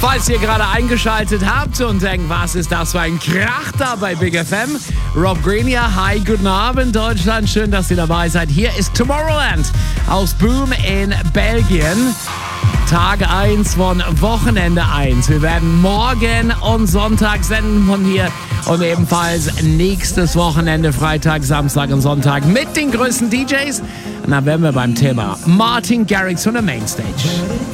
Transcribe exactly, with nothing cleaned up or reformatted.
Falls ihr gerade eingeschaltet habt und denkt, was ist das für ein Krach da bei Big F M? Rob Green hier, hi, guten Abend Deutschland, schön, dass ihr dabei seid. Hier ist Tomorrowland aus Boom in Belgien. Tag eins von Wochenende eins. Wir werden morgen und Sonntag senden von hier und ebenfalls nächstes Wochenende, Freitag, Samstag und Sonntag mit den größten D Js. Und dann wären wir beim Thema Martin Garrix von der Mainstage.